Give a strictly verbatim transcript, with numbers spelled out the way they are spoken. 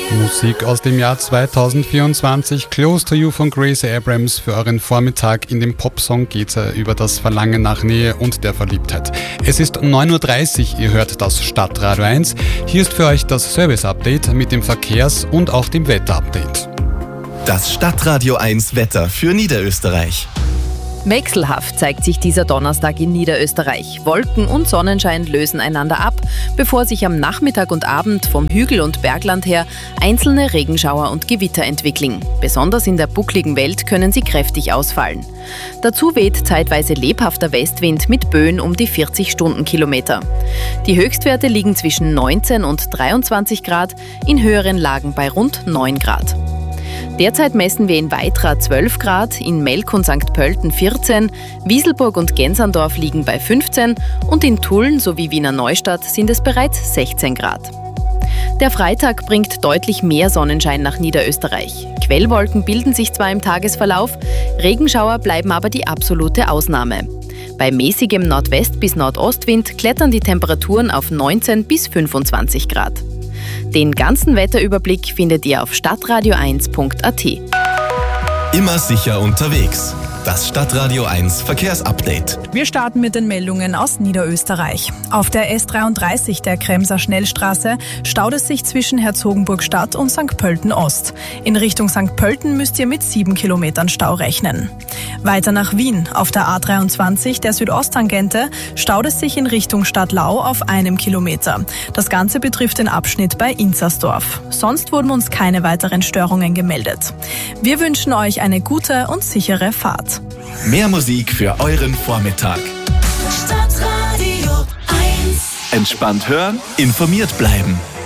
Musik aus dem Jahr zweitausendvierundzwanzig, Close to You von Grace Abrams. Für euren Vormittag in dem Popsong geht es über das Verlangen nach Nähe und der Verliebtheit. Es ist neun Uhr dreißig, ihr hört das Stadtradio eins. Hier ist für euch das Service-Update mit dem Verkehrs- und auch dem Wetter-Update. Das Stadtradio eins Wetter für Niederösterreich. Wechselhaft zeigt sich dieser Donnerstag in Niederösterreich. Wolken und Sonnenschein lösen einander ab, bevor sich am Nachmittag und Abend vom Hügel- und Bergland her einzelne Regenschauer und Gewitter entwickeln. Besonders in der buckligen Welt können sie kräftig ausfallen. Dazu weht zeitweise lebhafter Westwind mit Böen um die vierzig Stundenkilometer. Die Höchstwerte liegen zwischen neunzehn und dreiundzwanzig Grad, in höheren Lagen bei rund neun Grad. Derzeit messen wir in Weitra zwölf Grad, in Melk und Sankt Pölten vierzehn, Wieselburg und Gensandorf liegen bei fünfzehn und in Tulln sowie Wiener Neustadt sind es bereits sechzehn Grad. Der Freitag bringt deutlich mehr Sonnenschein nach Niederösterreich. Quellwolken bilden sich zwar im Tagesverlauf, Regenschauer bleiben aber die absolute Ausnahme. Bei mäßigem Nordwest- bis Nordostwind klettern die Temperaturen auf neunzehn bis fünfundzwanzig Grad. Den ganzen Wetterüberblick findet ihr auf stadtradio eins punkt a t. Immer sicher unterwegs. Das Stadtradio eins Verkehrsupdate. Wir starten mit den Meldungen aus Niederösterreich. Auf der S dreiunddreißig der Kremser Schnellstraße staut es sich zwischen Herzogenburg-Stadt und Sankt Pölten Ost. In Richtung Sankt Pölten müsst ihr mit sieben Kilometern Stau rechnen. Weiter nach Wien. Auf der A dreiundzwanzig der Südosttangente staut es sich in Richtung Stadtlau auf einem Kilometer. Das Ganze betrifft den Abschnitt bei Inzersdorf. Sonst wurden uns keine weiteren Störungen gemeldet. Wir wünschen euch eine gute und sichere Fahrt. Mehr Musik für euren Vormittag. Stadtradio eins. Entspannt hören, informiert bleiben.